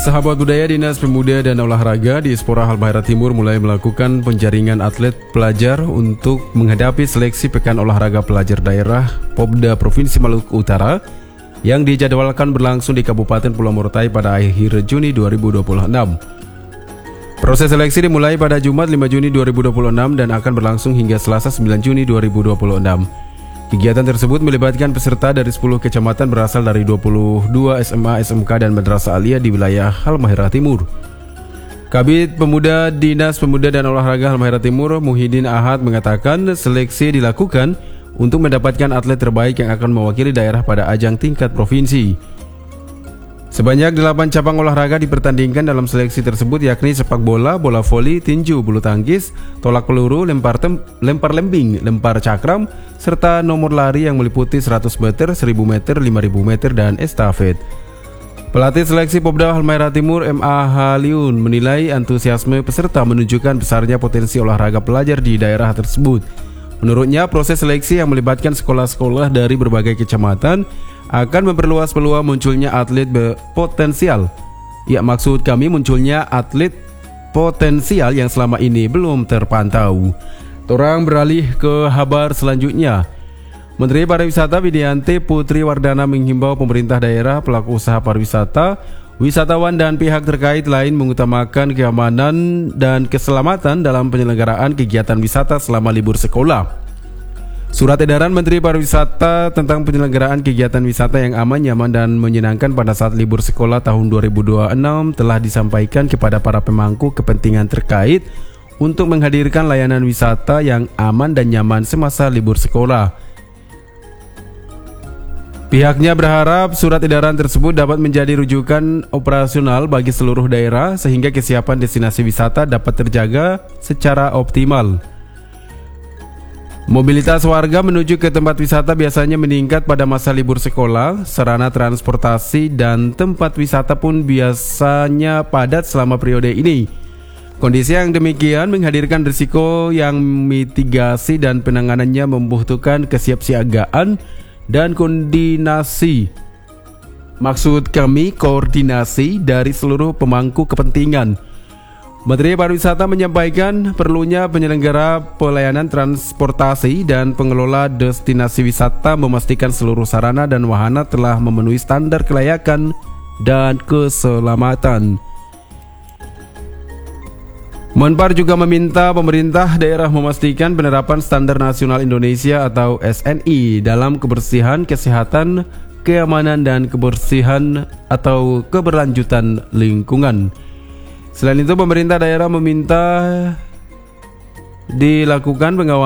Sahabat budaya, Dinas Pemuda dan Olahraga di Diaspora Halmahera Timur mulai melakukan penjaringan atlet pelajar untuk menghadapi seleksi Pekan Olahraga Pelajar Daerah Popda Provinsi Maluku Utara yang dijadwalkan berlangsung di Kabupaten Pulau Morotai pada akhir Juni 2026. Proses seleksi dimulai pada Jumat 5 Juni 2026 dan akan berlangsung hingga Selasa 9 Juni 2026. Kegiatan tersebut melibatkan peserta dari 10 kecamatan berasal dari 22 SMA, SMK, dan Madrasah Aliyah di wilayah Halmahera Timur. Kabid Pemuda Dinas Pemuda dan Olahraga Halmahera Timur, Muhyiddin Ahad, mengatakan seleksi dilakukan untuk mendapatkan atlet terbaik yang akan mewakili daerah pada ajang tingkat provinsi. Sebanyak 8 cabang olahraga dipertandingkan dalam seleksi tersebut, yakni sepak bola, bola voli, tinju, bulu tangkis, tolak peluru, lempar lembing, lempar cakram, serta nomor lari yang meliputi 100 meter, 1000 meter, 5000 meter, dan estafet. Pelatih seleksi Popda Halmahera Timur, M.A. Haliun, menilai antusiasme peserta menunjukkan besarnya potensi olahraga pelajar di daerah tersebut. Menurutnya, proses seleksi yang melibatkan sekolah-sekolah dari berbagai kecamatan akan memperluas peluang munculnya atlet berpotensial. Ya, maksud kami munculnya atlet potensial yang selama ini belum terpantau. Orang beralih ke kabar selanjutnya. Menteri Pariwisata Widianti Putri Wardana menghimbau pemerintah daerah, pelaku usaha pariwisata, wisatawan, dan pihak terkait lain mengutamakan keamanan dan keselamatan dalam penyelenggaraan kegiatan wisata selama libur sekolah. Surat edaran Menteri Pariwisata tentang penyelenggaraan kegiatan wisata yang aman, nyaman, dan menyenangkan pada saat libur sekolah tahun 2026 telah disampaikan kepada para pemangku kepentingan terkait untuk menghadirkan layanan wisata yang aman dan nyaman semasa libur sekolah. Pihaknya berharap surat edaran tersebut dapat menjadi rujukan operasional bagi seluruh daerah sehingga kesiapan destinasi wisata dapat terjaga secara optimal. Mobilitas warga menuju ke tempat wisata biasanya meningkat pada masa libur sekolah. Sarana transportasi dan tempat wisata pun biasanya padat selama periode ini. Kondisi yang demikian menghadirkan risiko yang mitigasi dan penanganannya membutuhkan kesiapsiagaan dan koordinasi. Maksud kami koordinasi dari seluruh pemangku kepentingan. Menteri Pariwisata menyampaikan perlunya penyelenggara pelayanan transportasi dan pengelola destinasi wisata memastikan seluruh sarana dan wahana telah memenuhi standar kelayakan dan keselamatan. Menpar juga meminta pemerintah daerah memastikan penerapan Standar Nasional Indonesia atau SNI dalam kebersihan, kesehatan, keamanan, dan kebersihan atau keberlanjutan lingkungan. Selain itu, pemerintah daerah meminta dilakukan pengawasan